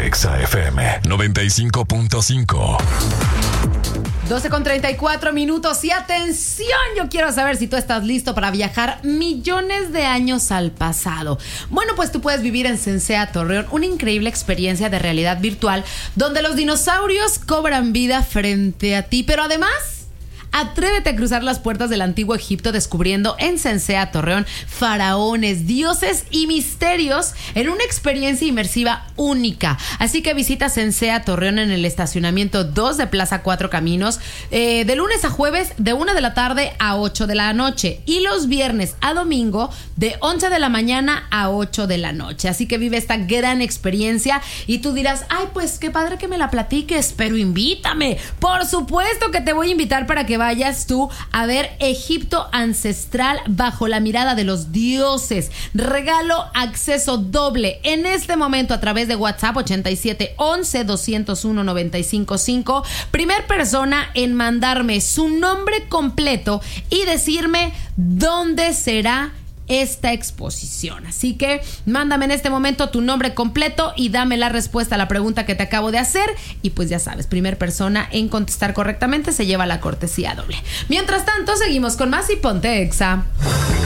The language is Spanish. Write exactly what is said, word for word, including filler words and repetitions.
Exa F M noventa y cinco punto cinco. doce con treinta y cuatro minutos y atención, yo quiero saber si tú estás listo para viajar millones de años al pasado. Bueno, pues tú puedes vivir en Sensea Torreón una increíble experiencia de realidad virtual donde los dinosaurios cobran vida frente a ti, pero además atrévete a cruzar las puertas del antiguo Egipto descubriendo en Sensea Torreón faraones, dioses y misterios en una experiencia inmersiva única. Así que visita Sensea Torreón en el estacionamiento dos de Plaza Cuatro Caminos eh, de lunes a jueves de una de la tarde a ocho de la noche y los viernes a domingo de once de la mañana a ocho de la noche. Así que vive esta gran experiencia y tú dirás, ay, pues qué padre que me la platiques, pero invítame. Por supuesto que te voy a invitar para que vayas tú a ver Egipto ancestral bajo la mirada de los dioses. Regalo acceso doble en este momento a través de WhatsApp ochenta y siete once doscientos uno noventa y cinco cinco. Primer persona en mandarme su nombre completo y decirme dónde será esta exposición. Así que mándame en este momento tu nombre completo y dame la respuesta a la pregunta que te acabo de hacer. Y pues ya sabes, primer persona en contestar correctamente se lleva la cortesía doble. Mientras tanto, seguimos con más y ponte Exa.